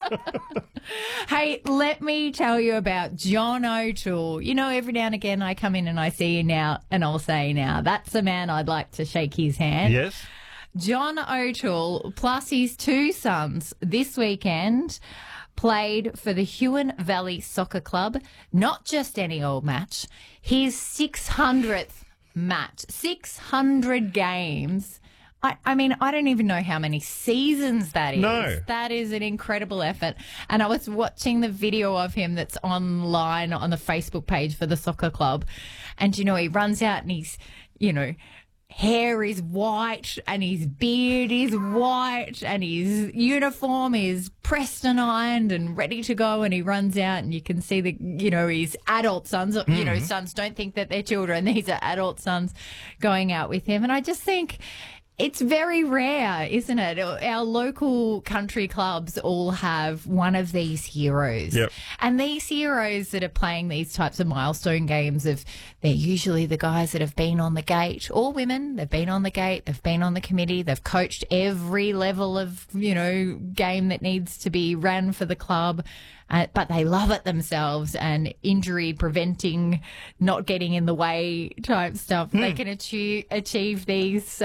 Hey, let me tell you about John O'Toole. You know, every now and again I come in and I see you now and I'll say, now, that's the man I'd like to shake his hand. Yes. John O'Toole plus his two sons this weekend played for the Huon Valley Soccer Club. Not just any old match, his 600th match, 600 games. I mean, I don't even know how many seasons that is. No. That is an incredible effort. And I was watching the video of him that's online on the Facebook page for the soccer club. And, you know, he runs out and he's, you know, hair is white and his beard is white and his uniform is pressed and ironed and ready to go, and he runs out and you can see the, you know, his adult sons, you know, sons don't think that they're children. These are adult sons going out with him. And I just think it's very rare, isn't it? Our local country clubs all have one of these heroes. Yep. And these heroes that are playing these types of milestone games, they're usually the guys that have been on the gate, or women. They've been on the gate, they've been on the committee, they've coached every level of, you know, game that needs to be ran for the club. But they love it themselves, and injury preventing, not getting in the way type stuff. They can achieve these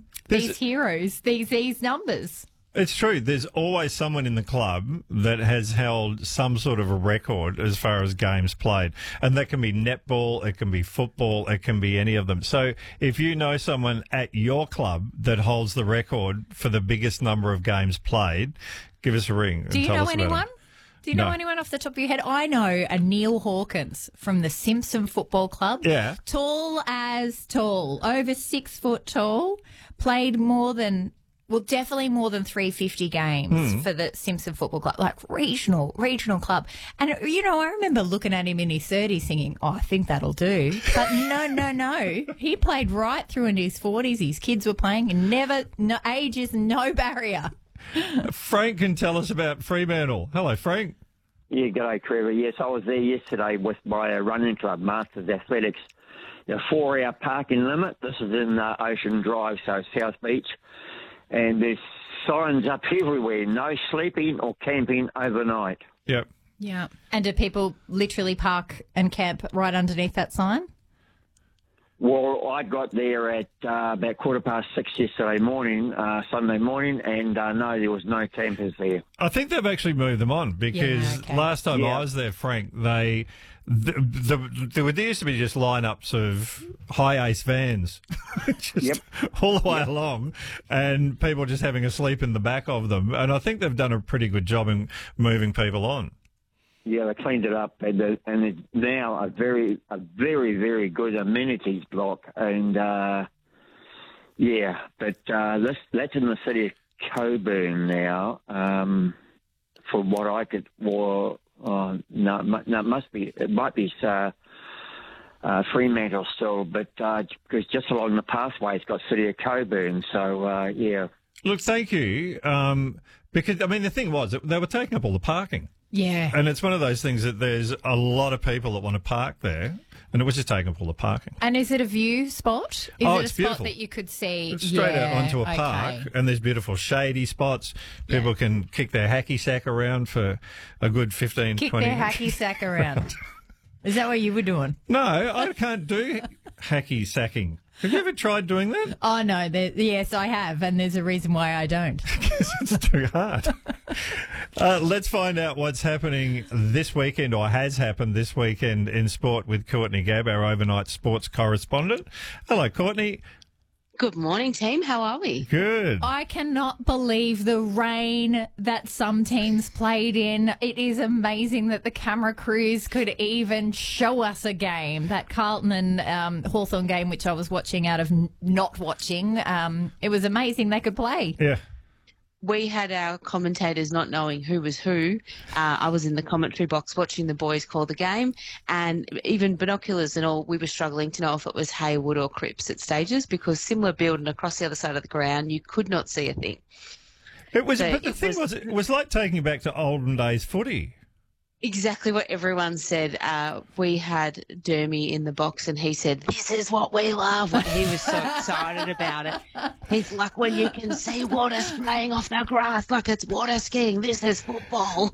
heroes, these numbers. It's true. There's always someone in the club that has held some sort of a record as far as games played. And that can be netball, it can be football, it can be any of them. So if you know someone at your club that holds the record for the biggest number of games played, give us a ring. Do you know anyone? Do you know anyone off the top of your head? I know a Neil Hawkins from the Simpson Football Club. Yeah. Tall as tall, over 6 foot tall, played definitely more than 350 games for the Simpson Football Club, like regional club. And, you know, I remember looking at him in his 30s thinking, oh, I think that'll do. But no. He played right through into his 40s. His kids were playing, and age is no barrier. Frank can tell us about Fremantle. Hello, Frank. Yeah, g'day, Trevor. Yes, I was there yesterday with my running club, Masters Athletics. The 4-hour parking limit. This is in Ocean Drive, so South Beach. And there's signs up everywhere, no sleeping or camping overnight. Yep. Yeah. And do people literally park and camp right underneath that sign? Well, I got there at about 6:15 yesterday morning, Sunday morning, and no, there was no campers there. I think they've actually moved them on because last time I was there, Frank, there used to be just lineups of high ace vans all the way along, and people just having a sleep in the back of them. And I think they've done a pretty good job in moving people on. Yeah, they cleaned it up, and it's now a very, very good amenities block. And that's in the city of Coburn now. For what I could, it might be Fremantle still, but because just along the pathway, it's got city of Coburn. So yeah. Look, thank you. Because I mean, the thing was they were taking up all the parking. Yeah. And it's one of those things that there's a lot of people that want to park there, and it was just taking up all the parking. And is it a view spot? Is it a spot beautiful. That you could see? It's straight out onto a park, and there's beautiful shady spots. People can kick their hacky sack around for a good 15, 20 Kick minutes. their hacky sack around. Is that what you were doing? No, I can't do hacky sacking. Have you ever tried doing that? Oh, no. Yes, I have, and there's a reason why I don't. Because it's too hard. Let's find out what's happening this weekend, or has happened this weekend in sport, with Courtney Gabb, our overnight sports correspondent. Hello, Courtney. Good morning, team. How are we? Good. I cannot believe the rain that some teams played in. It is amazing that the camera crews could even show us a game. That Carlton and Hawthorn game, which I was watching out of not watching, it was amazing they could play. Yeah. We had our commentators not knowing who was who. I was in the commentary box watching the boys call the game, and even binoculars and all, we were struggling to know if it was Hayward or Cripps at stages, because similar build and across the other side of the ground, you could not see a thing. It was, but the thing was, it was like taking it back to olden days footy. Exactly what everyone said. We had Dermy in the box, and he said, "This is what we love." And he was so excited about it. He's like, when you can see water spraying off the grass like it's water skiing, this is football.